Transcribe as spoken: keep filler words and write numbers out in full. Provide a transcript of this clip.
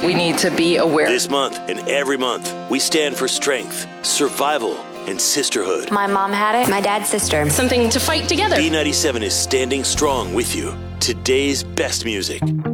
We need to be aware. This month and every month, we stand for strength, survival, and sisterhood. My mom had it, my dad's sister. Something to fight together. B ninety-seven is standing strong with you. Today's best music.